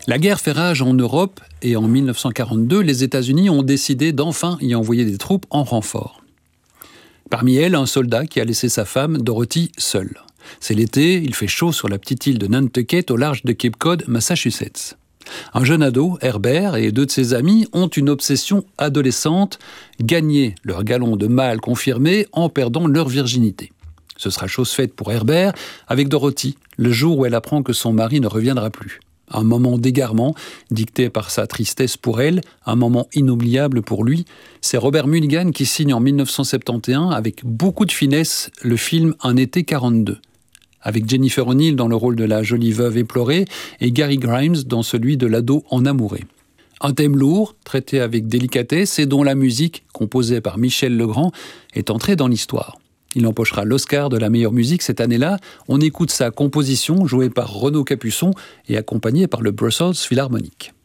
La guerre fait rage en Europe et en 1942, les États-Unis ont décidé d'enfin y envoyer des troupes en renfort. Parmi elles, un soldat qui a laissé sa femme, Dorothy, seule. C'est l'été, il fait chaud sur la petite île de Nantucket au large de Cape Cod, Massachusetts. Un jeune ado, Herbert, et 2 de ses amis ont une obsession adolescente, gagner leur galon de mâle confirmé en perdant leur virginité. Ce sera chose faite pour Herbert avec Dorothy, le jour où elle apprend que son mari ne reviendra plus. Un moment d'égarement, dicté par sa tristesse pour elle, un moment inoubliable pour lui. C'est Robert Mulligan qui signe en 1971, avec beaucoup de finesse, le film Un été 42. Avec Jennifer O'Neill dans le rôle de la jolie veuve éplorée et Gary Grimes dans celui de l'ado enamouré. Un thème lourd, traité avec délicatesse et dont la musique, composée par Michel Legrand, est entrée dans l'histoire. Il empochera l'Oscar de la meilleure musique cette année-là. On écoute sa composition, jouée par Renaud Capuçon et accompagnée par le Brussels Philharmonic.